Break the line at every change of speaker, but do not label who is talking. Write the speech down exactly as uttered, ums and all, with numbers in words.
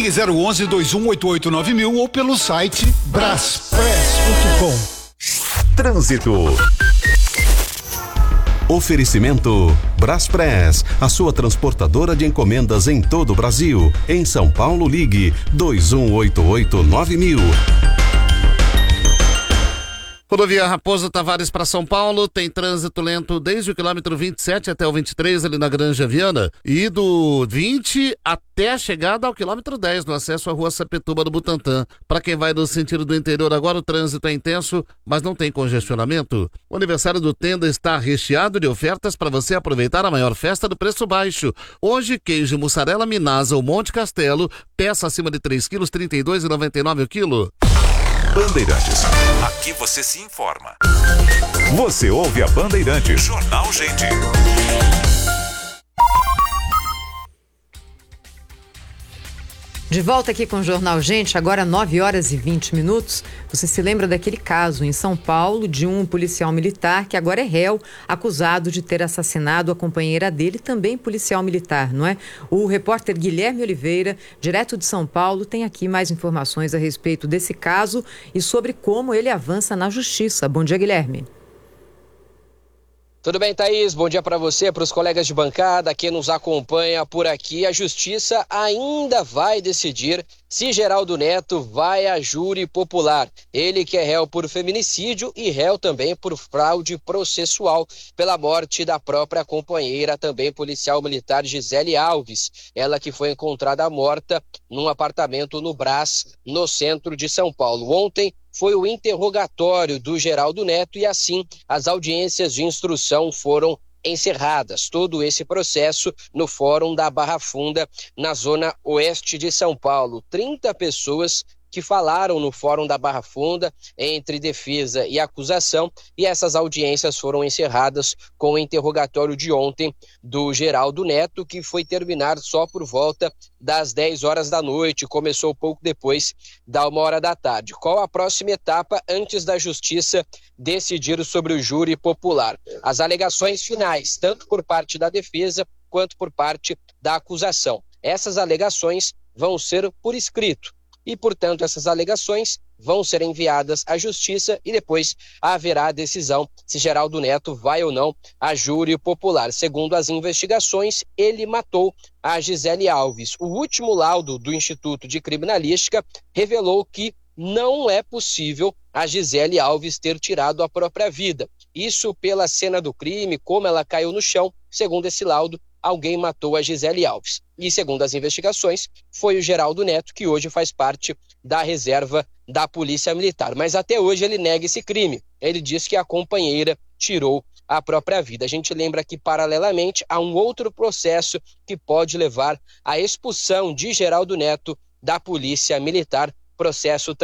Ligue zero onze, dois um oito oito, nove mil ou pelo site braspress ponto com.
Trânsito. Oferecimento Braspress, a sua transportadora de encomendas em todo o Brasil. Em São Paulo, ligue dois um oito oito, nove mil.
Rodovia Raposo Tavares para São Paulo tem trânsito lento desde o quilômetro vinte e sete até o vinte e três ali na Granja Viana e do vinte até a chegada ao quilômetro dez no acesso à rua Sapituba do Butantã. Para quem vai no sentido do interior agora o trânsito é intenso, mas não tem congestionamento. O aniversário do Tenda está recheado de ofertas para você aproveitar a maior festa do preço baixo. Hoje, queijo mussarela Minasa ou Monte Castelo, peça acima de três quilos, trinta e dois reais e noventa e nove centavos o quilo.
Bandeirantes. Aqui você se informa. Você ouve a Bandeirantes. Jornal Gente.
De volta aqui com o Jornal Gente, agora nove horas e vinte minutos. Você se lembra daquele caso em São Paulo de um policial militar que agora é réu, acusado de ter assassinado a companheira dele, também policial militar, não é? O repórter Guilherme Oliveira, direto de São Paulo, tem aqui mais informações a respeito desse caso e sobre como ele avança na justiça. Bom dia, Guilherme.
Tudo bem, Thaís? Bom dia para você, para os colegas de bancada, quem nos acompanha por aqui. A Justiça ainda vai decidir se Geraldo Neto vai a júri popular. Ele que é réu por feminicídio e réu também por fraude processual pela morte da própria companheira, também policial militar Gisele Alves. Ela que foi encontrada morta num apartamento no Brás, no centro de São Paulo. Ontem foi o interrogatório do Geraldo Neto e assim as audiências de instrução foram encerradas. Todo esse processo no Fórum da Barra Funda, na zona oeste de São Paulo. trinta pessoas que falaram no Fórum da Barra Funda entre defesa e acusação, e essas audiências foram encerradas com o interrogatório de ontem do Geraldo Neto, que foi terminar só por volta das dez horas da noite, começou pouco depois da uma hora da tarde. Qual a próxima etapa antes da Justiça decidir sobre o júri popular? As alegações finais, tanto por parte da defesa quanto por parte da acusação. Essas alegações vão ser por escrito. E, portanto, essas alegações vão ser enviadas à Justiça e depois haverá a decisão se Geraldo Neto vai ou não a júri popular. Segundo as investigações, ele matou a Gisele Alves. O último laudo do Instituto de Criminalística revelou que não é possível a Gisele Alves ter tirado a própria vida. Isso pela cena do crime, como ela caiu no chão, segundo esse laudo, alguém matou a Gisele Alves. E, segundo as investigações, foi o Geraldo Neto, que hoje faz parte da reserva da Polícia Militar. Mas até hoje ele nega esse crime. Ele diz que a companheira tirou a própria vida. A gente lembra que, paralelamente, há um outro processo que pode levar à expulsão de Geraldo Neto da Polícia Militar. Processo